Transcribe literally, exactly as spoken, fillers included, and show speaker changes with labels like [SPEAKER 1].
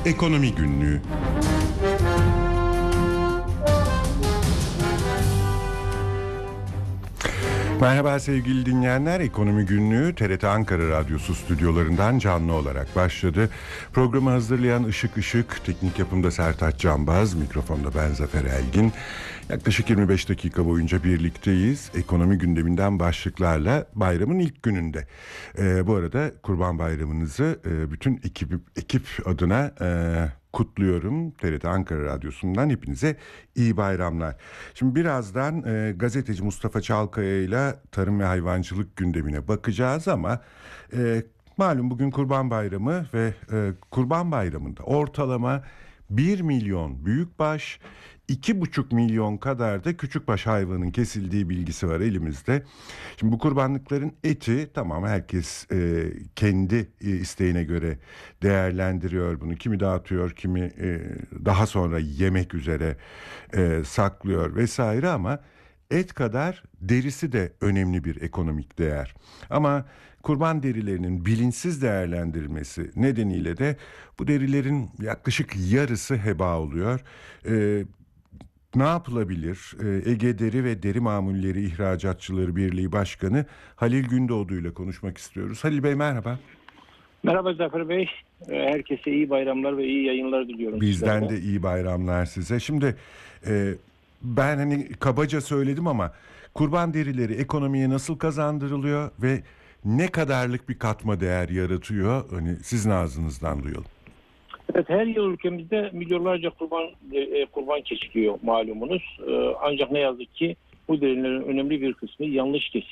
[SPEAKER 1] Ekonomi Günlüğü. Merhaba sevgili dinleyenler, Ekonomi Günlüğü T R T Ankara Radyosu stüdyolarından canlı olarak başladı. Programı hazırlayan Işık Işık, teknik yapımda Sertaç Canbaz, mikrofonda ben Zafer Elgin. Yaklaşık yirmi beş dakika boyunca birlikteyiz. Ekonomi gündeminden başlıklarla bayramın ilk gününde. Ee, bu arada Kurban Bayramınızı e, bütün ekip, ekip adına e, kutluyorum. T R T Ankara Radyosu'ndan hepinize iyi bayramlar. Şimdi birazdan e, gazeteci Mustafa Çalkaya ile tarım ve hayvancılık gündemine bakacağız ama e, malum bugün Kurban Bayramı ve e, Kurban Bayramı'nda ortalama bir milyon büyükbaş, iki buçuk milyon kadar da küçükbaş hayvanın kesildiği bilgisi var elimizde. Şimdi bu kurbanlıkların eti, tamam, herkes e, kendi e, isteğine göre değerlendiriyor bunu. Kimi dağıtıyor, kimi e, daha sonra yemek üzere e, saklıyor vesaire, ama et kadar derisi de önemli bir ekonomik değer. Ama kurban derilerinin bilinçsiz değerlendirilmesi nedeniyle de bu derilerin yaklaşık yarısı heba oluyor. Ee, ne yapılabilir? Ee, Ege Deri ve Deri Mamulleri İhracatçıları Birliği Başkanı Halil Gündoğdu ile konuşmak istiyoruz. Halil Bey merhaba.
[SPEAKER 2] Merhaba Zafer Bey. Herkese iyi bayramlar ve iyi yayınlar diliyorum.
[SPEAKER 1] Bizden
[SPEAKER 2] sizlere.
[SPEAKER 1] de iyi bayramlar size. Şimdi e, ben hani kabaca söyledim ama kurban derileri ekonomiye nasıl kazandırılıyor ve ne kadarlık bir katma değer yaratıyor? Hani sizin ağzınızdan duyalım.
[SPEAKER 2] Evet, her yıl ülkemizde milyonlarca kurban e, kurban kesiliyor malumunuz. E, ancak ne yazık ki bu derilerin önemli bir kısmı yanlış